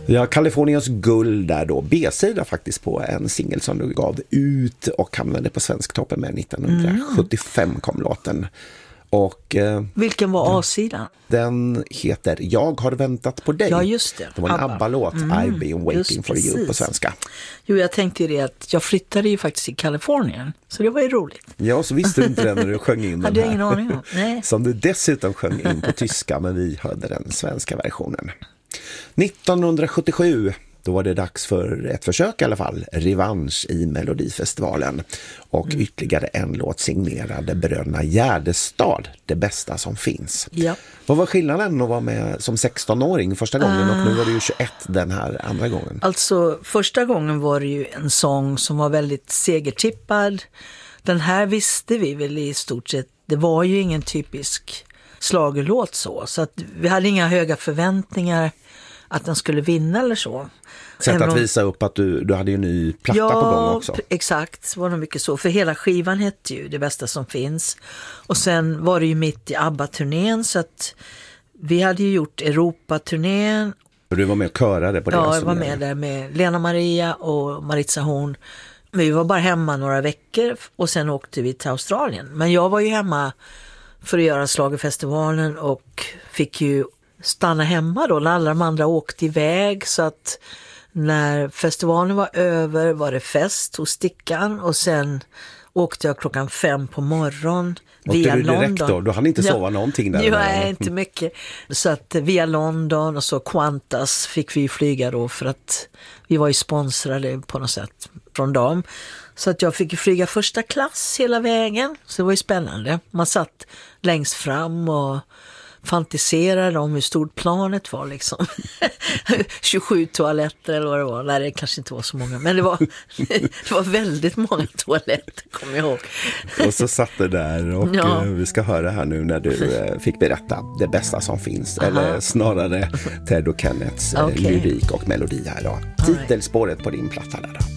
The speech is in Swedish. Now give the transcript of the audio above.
Ja, Kaliforniens guld där då. B-sida faktiskt på en singel som du gav ut och hamnade på Svensktoppen med 1975 kom låten. Och, vilken var A-sidan? Den heter Jag har väntat på dig. Ja, just det. Det var en ABBA-låt, I've been waiting for you på svenska. Jo, jag tänkte ju det att jag flyttade ju faktiskt till Kalifornien. Så det var ju roligt. Ja, så visste du inte det när du sjöng in den hade här. Jag ingen aning om. Nej. Som du dessutom sjöng in på tyska, men vi hörde den svenska versionen. 1977, då var det dags för ett försök i alla fall. Revansch i Melodifestivalen. Och ytterligare en låt signerade bröderna Gärdestad, det bästa som finns. Ja. Vad var skillnaden att vara med som 16-åring första gången och nu var det ju 21 den här andra gången? Alltså första gången var det ju en sång som var väldigt segertippad. Den här visste vi väl i stort sett. Det var ju ingen typisk slagerlåt så att vi hade inga höga förväntningar att den skulle vinna eller så. Sätt att visa upp att du hade ju en ny platta på gång också. Ja, exakt. Det var nog mycket så. För hela skivan hette ju Det bästa som finns. Och sen var det ju mitt i ABBA-turnén så att vi hade ju gjort Europa-turnén. Du var med och körade på det? Ja, jag var med där med Lena Maria och Maritza Horn. Men vi var bara hemma några veckor och sen åkte vi till Australien. Men jag var ju hemma för att göra Schlagerfestivalen och fick ju stanna hemma då när alla de andra åkte iväg, så att när festivalen var över var det fest hos Stickan och sen åkte jag 5:00 på morgon via du direkt London. Då? Du hann inte sova någonting där? Nej, inte mycket. Så att via London och så Qantas fick vi flyga då för att vi var ju sponsrade på något sätt från dem. Så att jag fick flyga första klass hela vägen. Så det var ju spännande. Man satt längst fram och fantiserade om hur stort planet var liksom. 27 toaletter eller vad det var. Nej, det kanske inte var så många. Men det var väldigt många toaletter, kommer jag ihåg. Och så satt du där och vi ska höra här nu när du fick berätta det bästa som finns. Aha. Eller snarare Ted och Kenneths lyrik och melodi här då. Titelspåret på din platta där då.